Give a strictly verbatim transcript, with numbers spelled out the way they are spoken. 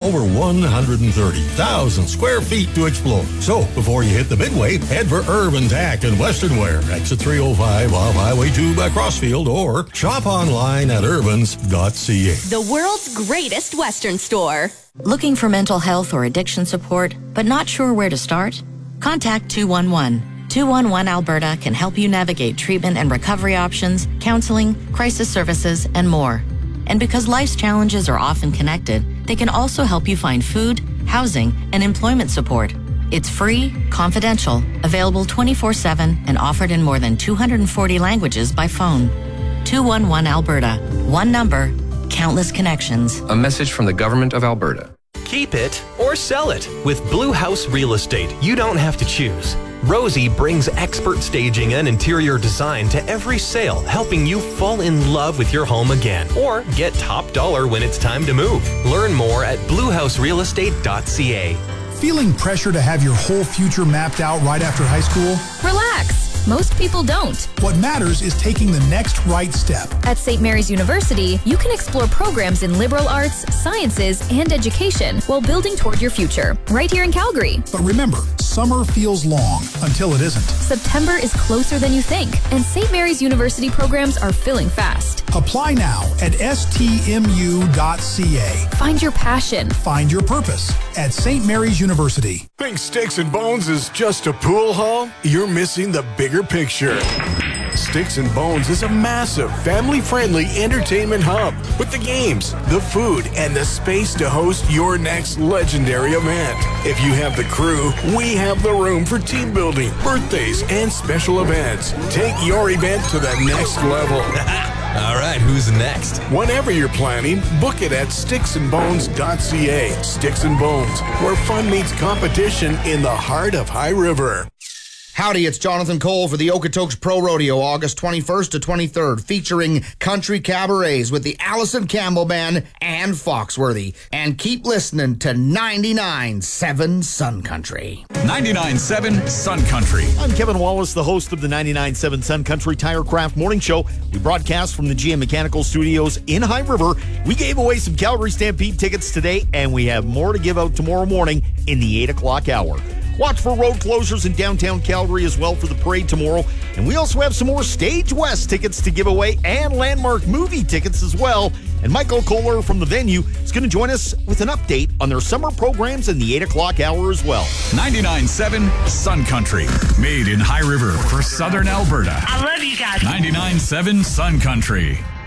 over one hundred thirty thousand square feet to explore. So, before you hit the Midway, head for Urban Tack and Western Wear, exit three oh five off Highway two by Crossfield, or shop online at urbans dot c a. The world's greatest Western store. Looking for mental health or addiction support, but not sure where to start? Contact two one one. two one one Alberta can help you navigate treatment and recovery options, counseling, crisis services, and more. And because life's challenges are often connected, they can also help you find food, housing, and employment support. It's free, confidential, available twenty-four seven, and offered in more than two hundred forty languages by phone. two one one Alberta. One number, countless connections. A message from the Government of Alberta. Keep it or sell it. With Blue House Real Estate, you don't have to choose. Rosie brings expert staging and interior design to every sale, helping you fall in love with your home again or get top dollar when it's time to move. Learn more at blue house real estate dot c a. Feeling pressure to have your whole future mapped out right after high school? Relax. Most people don't. What matters is taking the next right step. At Saint Mary's University, you can explore programs in liberal arts, sciences, and education while building toward your future, right here in Calgary. But remember, summer feels long until it isn't. September is closer than you think, and Saint Mary's University programs are filling fast. Apply now at s t m u dot c a. Find your passion. Find your purpose at Saint Mary's University. Think Sticks and Bones is just a pool hall? You're missing the bigger picture. Sticks and Bones is a massive, family-friendly entertainment hub with the games, the food, and the space to host your next legendary event. If you have the crew, we have the room for team building, birthdays, and special events. Take your event to the next level. All right, who's next? Whenever you're planning, book it at sticks and bones dot c a. Sticks and Bones, where fun meets competition in the heart of High River. Howdy, it's Jonathan Cole for the Okotoks Pro Rodeo, August twenty-first to twenty-third, featuring country cabarets with the Allison Campbell Band and Foxworthy. And keep listening to ninety-nine point seven Sun Country. ninety-nine point seven Sun Country. I'm Kevin Wallace, the host of the ninety-nine point seven Sun Country Tirecraft Morning Show. We broadcast from the G M Mechanical Studios in High River. We gave away some Calgary Stampede tickets today, and we have more to give out tomorrow morning in the eight o'clock hour. Watch for road closures in downtown Calgary as well for the parade tomorrow. And we also have some more Stage West tickets to give away and Landmark movie tickets as well. And Michael Kohler from the venue is going to join us with an update on their summer programs in the eight o'clock hour as well. ninety-nine point seven Sun Country. Made in High River for Southern Alberta. I love you guys. ninety-nine point seven Sun Country.